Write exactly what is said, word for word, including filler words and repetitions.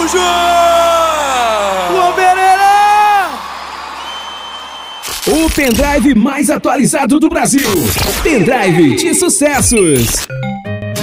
Araújo! O pendrive mais atualizado do Brasil. Pendrive de sucessos.